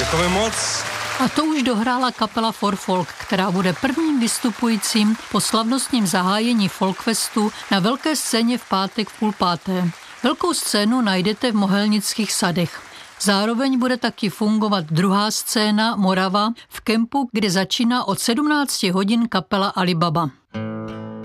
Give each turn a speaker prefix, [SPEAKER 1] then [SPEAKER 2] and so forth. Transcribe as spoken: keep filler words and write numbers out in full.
[SPEAKER 1] Děkujeme moc.
[SPEAKER 2] A to už dohrála kapela For Folk, která bude prvním vystupujícím po slavnostním zahájení Folkfestu na velké scéně v pátek v půl páté. Velkou scénu najdete v Mohelnických sadech. Zároveň bude taky fungovat druhá scéna Morava v kempu, kde začíná od sedmnácti hodin kapela Alibaba.